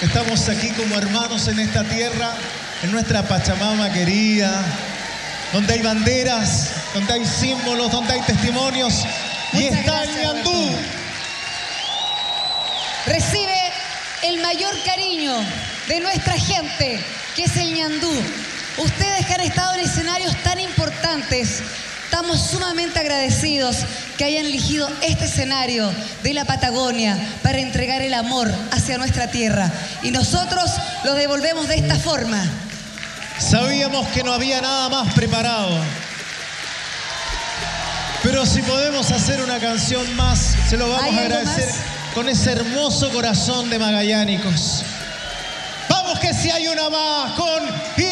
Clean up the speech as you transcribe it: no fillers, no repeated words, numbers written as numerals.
Estamos aquí como hermanos en esta tierra, en nuestra Pachamama querida, donde hay banderas, donde hay símbolos, donde hay testimonios. Y está el ñandú. Recibe el mayor cariño de nuestra gente, que es el ñandú. Ustedes que han estado en escenarios tan importantes, estamos sumamente agradecidos que hayan elegido este escenario de la Patagonia para entregar el amor hacia nuestra tierra. Y nosotros lo devolvemos de esta forma. Sabíamos que no había nada más preparado. Pero si podemos hacer una canción más, se lo vamos a agradecer con ese hermoso corazón de magallánicos. Vamos que si hay una más con